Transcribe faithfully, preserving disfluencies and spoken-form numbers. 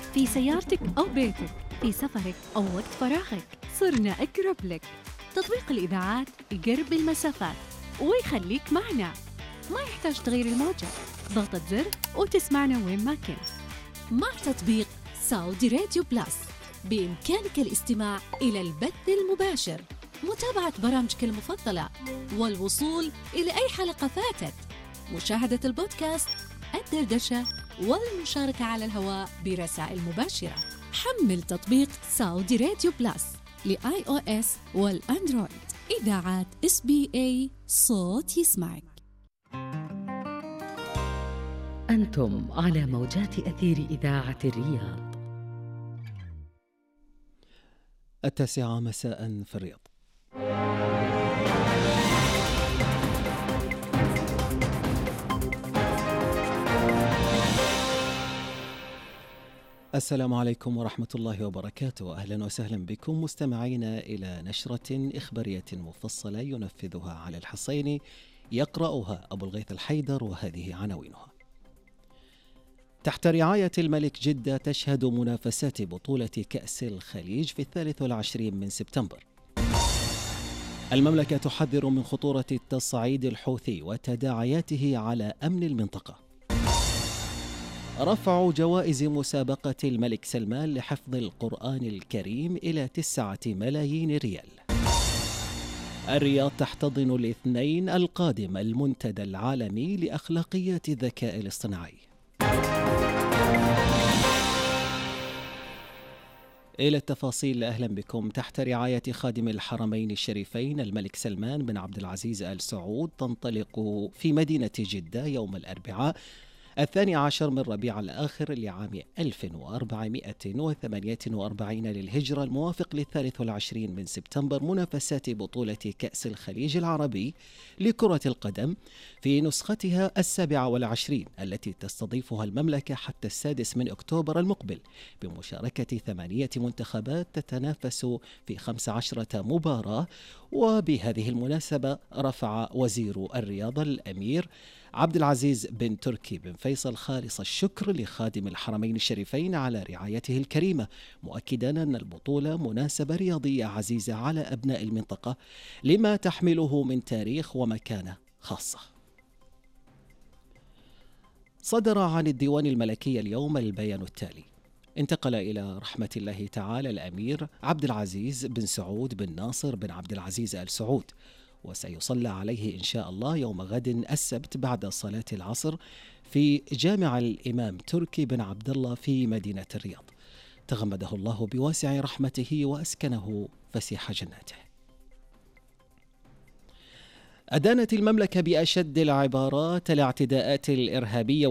في سيارتك أو بيتك، في سفرك أو وقت فراغك، صرنا أقرب لك. تطبيق الإذاعات يقرب المسافات ويخليك معنا، ما يحتاج تغيير الموجة، ضغطة زر وتسمعنا وين ما كنت. مع تطبيق سعودي راديو بلس بإمكانك الاستماع إلى البث المباشر، متابعة برامجك المفضلة، والوصول إلى أي حلقة فاتت، مشاهدة البودكاست، الدردشة، والمشاركة على الهواء برسائل مباشرة. حمل تطبيق سعودي راديو بلس لآي أو إس والأندرويد. إذاعات إس بي إي، صوت يسمعك. أنتم على موجات أثير إذاعة الرياض. التاسعة مساء في الرياض. السلام عليكم ورحمة الله وبركاته. أهلا وسهلا بكم مستمعينا إلى نشرة إخبارية مفصلة ينفذها على الحصين، يقرأها أبو الغيث الحيدر، وهذه عناوينها. تحت رعاية الملك جدة تشهد منافسات بطولة كأس الخليج في الثالث والعشرين من سبتمبر. المملكة تحذر من خطورة التصعيد الحوثي وتداعياته على أمن المنطقة. رفع جوائز مسابقة الملك سلمان لحفظ القرآن الكريم إلى تسعة ملايين ريال. الرياض تحتضن الاثنين القادم المنتدى العالمي لأخلاقيات الذكاء الاصطناعي. إلى التفاصيل، أهلا بكم. تحت رعاية خادم الحرمين الشريفين الملك سلمان بن عبد العزيز آل سعود، تنطلق في مدينة جدة يوم الأربعاء الثاني عشر من ربيع الآخر لعام ألف وأربعمائة وثمانية وأربعين للهجرة، الموافق للثالث والعشرين من سبتمبر، منافسات بطولة كأس الخليج العربي لكرة القدم في نسختها السابعة والعشرين، التي تستضيفها المملكة حتى السادس من أكتوبر المقبل، بمشاركة ثمانية منتخبات تتنافس في خمس عشرة مباراة. وبهذه المناسبة رفع وزير الرياضة الأمير عبد العزيز بن تركي بن فيصل خالص الشكر لخادم الحرمين الشريفين على رعايته الكريمة، مؤكدا أن البطولة مناسبة رياضية عزيزة على أبناء المنطقة لما تحمله من تاريخ ومكانة خاصة. صدر عن الديوان الملكي اليوم البيان التالي: انتقل إلى رحمة الله تعالى الأمير عبد العزيز بن سعود بن ناصر بن عبد العزيز آل سعود، وسيصلى عليه إن شاء الله يوم غد السبت بعد صلاة العصر في جامع الإمام تركي بن عبد الله في مدينة الرياض. تغمده الله بواسع رحمته وأسكنه فسيح جناته. أدانت المملكة بأشد العبارات الاعتداءات الإرهابية